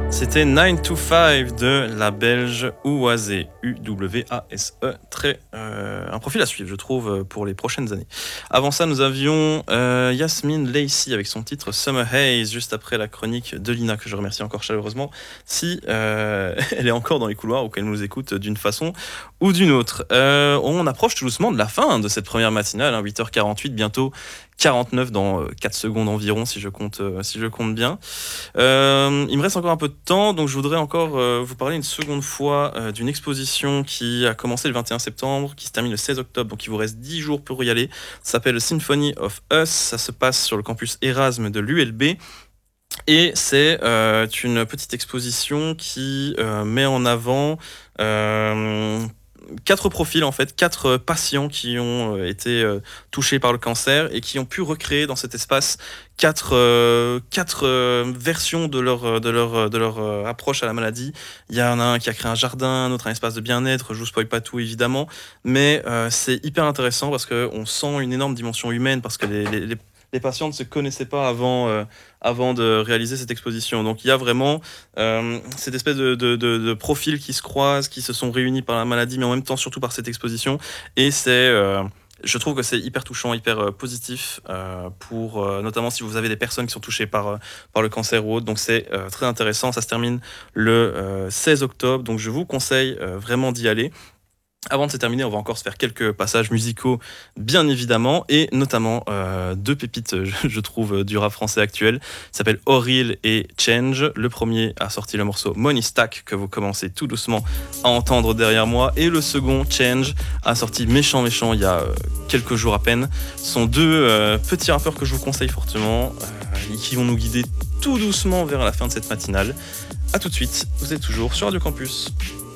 C'était 9 to 5 de la Belge Uwase, U-W-A-S-E. Un profil à suivre, je trouve, pour les prochaines années. Avant ça, nous avions Yasmine Lacey avec son titre Summer Haze, juste après la chronique de Lina, que je remercie encore chaleureusement, si elle est encore dans les couloirs ou qu'elle nous écoute d'une façon ou d'une autre. On approche tout doucement de la fin de cette première matinale, 8h48, bientôt 49 dans 4 secondes environ, si je compte bien. Il me reste encore un peu de temps, donc je voudrais encore vous parler une seconde fois d'une exposition qui a commencé le 21 septembre, qui se termine le 16 octobre, donc il vous reste 10 jours pour y aller. Ça s'appelle Symphony of Us, ça se passe sur le campus Erasme de l'ULB. Et c'est une petite exposition qui met en avant 4 profils, en fait, 4 patients qui ont été touchés par le cancer et qui ont pu recréer dans cet espace 4 versions de leur approche à la maladie. Il y en a un qui a créé un jardin, un autre un espace de bien-être. Je vous spoil pas tout évidemment, mais c'est hyper intéressant parce qu'on sent une énorme dimension humaine, parce que les patients ne se connaissaient pas avant de réaliser cette exposition. Donc il y a vraiment cette espèce de profils qui se croisent, qui se sont réunis par la maladie, mais en même temps surtout par cette exposition. Et je trouve que c'est hyper touchant, hyper positif, pour notamment si vous avez des personnes qui sont touchées par le cancer ou autre. Donc c'est très intéressant. Ça se termine le 16 octobre, donc je vous conseille vraiment d'y aller. Avant de se terminer, on va encore se faire quelques passages musicaux, bien évidemment, et notamment 2 pépites, je trouve, du rap français actuel. Ça s'appelle Oril et Change. Le premier a sorti le morceau Money Stack, que vous commencez tout doucement à entendre derrière moi, et le second, Change, a sorti Méchant il y a quelques jours à peine. Ce sont 2 petits rappeurs que je vous conseille fortement, et qui vont nous guider tout doucement vers la fin de cette matinale. A tout de suite, vous êtes toujours sur Radio Campus.